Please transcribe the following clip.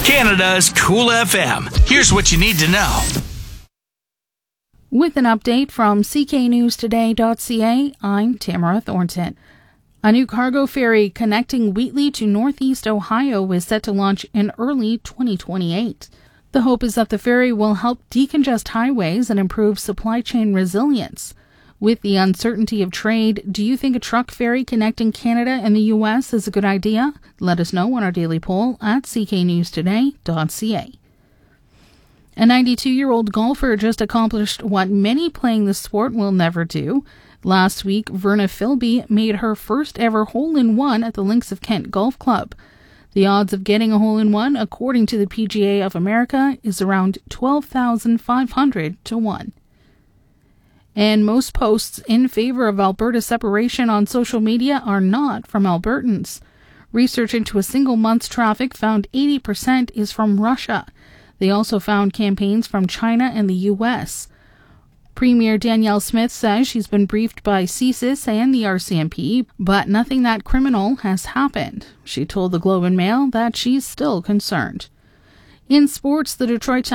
Canada's Cool FM. Here's what you need to know. With an update from cknewstoday.ca, I'm Tamara Thornton. A new cargo ferry connecting Wheatley to Northeast Ohio is set to launch in early 2028. The hope is that the ferry will help decongest highways and improve supply chain resilience. With the uncertainty of trade, do you think a truck ferry connecting Canada and the U.S. is a good idea? Let us know on our daily poll at cknewstoday.ca. A 92-year-old golfer just accomplished what many playing the sport will never do. Last week, Verna Philby made her first ever hole-in-one at the Links of Kent Golf Club. The odds of getting a hole-in-one, according to the PGA of America, is around 12,500 to 1. And most posts in favor of Alberta separation on social media are not from Albertans. Research into a single month's traffic found 80% is from Russia. They also found campaigns from China and the U.S. Premier Danielle Smith says she's been briefed by CSIS and the RCMP, but nothing that criminal has happened. She told the Globe and Mail that she's still concerned. In sports, the Detroit